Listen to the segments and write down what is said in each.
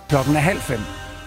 4:30.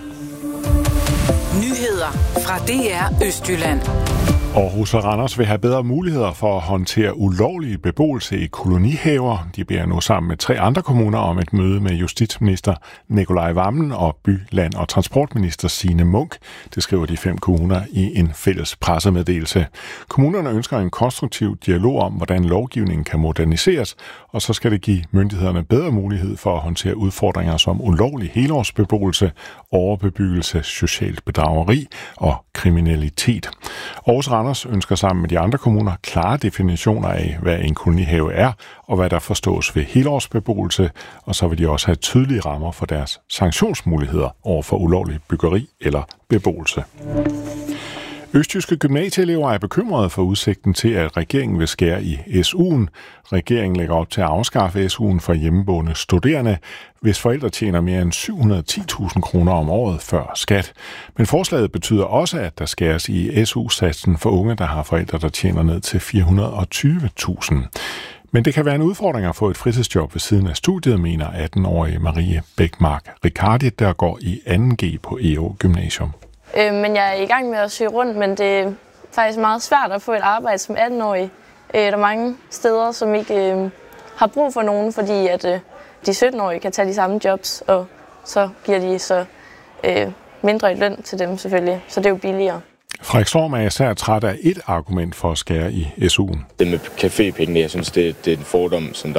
Nyheder fra DR Østjylland. Aarhus og Randers vil have bedre muligheder for at håndtere ulovlig beboelse i kolonihaver. De beder nu sammen med 3 andre kommuner om et møde med justitsminister Nicolai Wammen og by-, land- og transportminister Signe Munk. Det skriver de 5 kommuner i en fælles pressemeddelelse. Kommunerne ønsker en konstruktiv dialog om, hvordan lovgivningen kan moderniseres, og så skal det give myndighederne bedre mulighed for at håndtere udfordringer som ulovlig helårsbeboelse, overbebyggelse, socialt bedrageri og kriminalitet. Aarhus Randers ønsker sammen med de andre kommuner klare definitioner af, hvad en kolonihave er, og hvad der forstås ved helårsbeboelse, og så vil de også have tydelige rammer for deres sanktionsmuligheder over for ulovlig byggeri eller beboelse. Østjyske gymnasieelever er bekymrede for udsigten til, at regeringen vil skære i SU'en. Regeringen lægger op til at afskaffe SU'en for hjemmeboende studerende, hvis forældre tjener mere end 710.000 kroner om året før skat. Men forslaget betyder også, at der skæres i SU-satsen for unge, der har forældre, der tjener ned til 420.000. Men det kan være en udfordring at få et fritidsjob ved siden af studiet, mener 18-årige Marie Bækmark Ricardi, der går i 2G på EO Gymnasium. Men jeg er i gang med at søge rundt, men det er faktisk meget svært at få et arbejde som 18-årig. Der er mange steder, som ikke har brug for nogen, fordi at de 17-årige kan tage de samme jobs, og så giver de så mindre i løn til dem selvfølgelig, så det er jo billigere. Frederik Storm er især træt af et argument for at skære i SU'en. Det med cafépengene, jeg synes, det er en fordom, som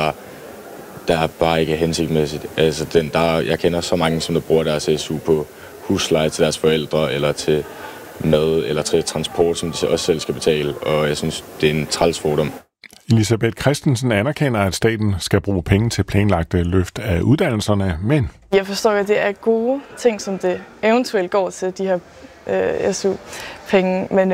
der bare ikke er hensigtsmæssigt. Altså, jeg kender så mange, som der bruger deres SU på husleje til deres forældre, eller til mad, eller til transport, som de også selv skal betale, og jeg synes, det er en træls fordom. Elisabeth Christensen anerkender, at staten skal bruge penge til planlagte løft af uddannelserne, men jeg forstår, at det er gode ting, som det eventuelt går til, de her SU-penge, men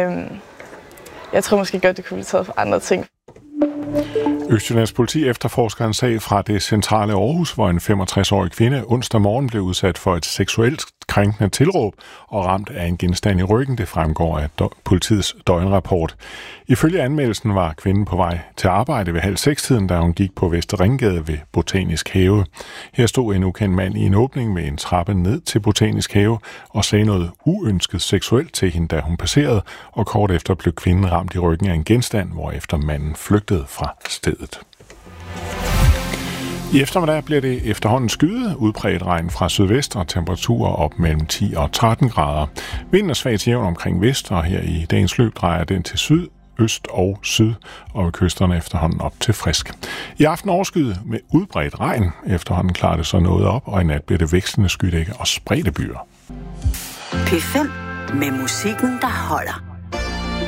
jeg tror måske godt, det kunne blive taget for andre ting. Østjyllands politi efterforsker en sag fra det centrale Aarhus, hvor en 65-årig kvinde onsdag morgen blev udsat for et seksuelt krænkende tilråb og ramt af en genstand i ryggen. Det fremgår af politiets døgnrapport. Ifølge anmeldelsen var kvinden på vej til arbejde ved 5:30, da hun gik på Vester Ringgade ved Botanisk Have. Her stod en ukendt mand i en åbning med en trappe ned til Botanisk Have og sagde noget uønsket seksuelt til hende, da hun passerede, og kort efter blev kvinden ramt i ryggen af en genstand, hvorefter manden flygtede fra stedet. I eftermiddag bliver det efterhånden skyet, udbredt regn fra sydvest og temperaturer op mellem 10 og 13 grader. Vinden er svagt jævn omkring vest, og her i dagens løb drejer den til syd, øst og syd, og ved kysterne efterhånden op til frisk. I aften overskyet med udbredt regn. Efterhånden klarer det så noget op, og i nat bliver det vekslende skydække og spredte byer. P5 med musikken, der holder.